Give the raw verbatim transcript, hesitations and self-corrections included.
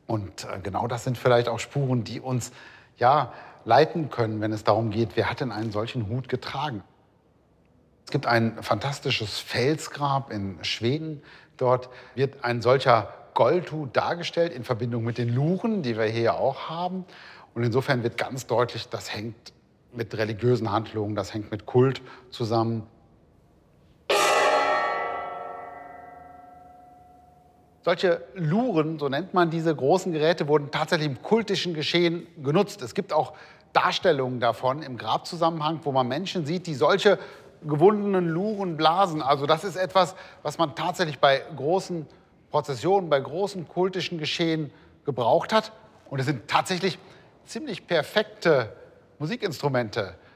Und äh, genau das sind vielleicht auch Spuren, die uns ja leiten können, wenn es darum geht, wer hat denn einen solchen Hut getragen. Es gibt ein fantastisches Felsgrab in Schweden. Dort wird ein solcher Goldhut dargestellt in Verbindung mit den Luren, die wir hier ja auch haben. Und insofern wird ganz deutlich, das hängt mit religiösen Handlungen, das hängt mit Kult zusammen. Solche Luren, so nennt man diese großen Geräte, wurden tatsächlich im kultischen Geschehen genutzt. Es gibt auch Darstellungen davon im Grabzusammenhang, wo man Menschen sieht, die solche gewundenen Luren blasen. Also das ist etwas, was man tatsächlich bei großen Prozessionen, bei großen kultischen Geschehen gebraucht hat. Und es sind tatsächlich ziemlich perfekte Musikinstrumente.